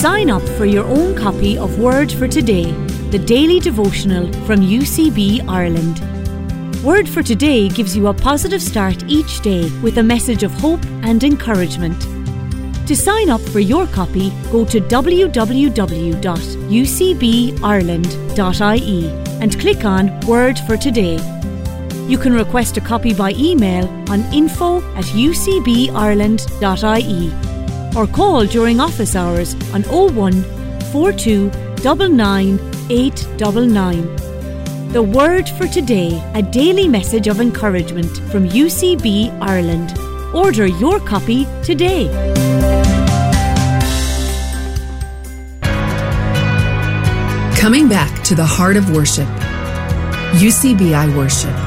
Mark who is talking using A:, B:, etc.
A: Sign up for your own copy of Word for Today, the daily devotional from UCB Ireland. Word for Today gives you a positive start each day with a message of hope and encouragement. To sign up for your copy, go to www.ucbireland.ie and click on Word for Today. You can request a copy by email on info@ucbireland.ie or call during office hours on 01 42 99 899. The Word for Today, a daily message of encouragement from UCB Ireland. Order your copy today.
B: Coming back to the heart of worship. UCBI Worship.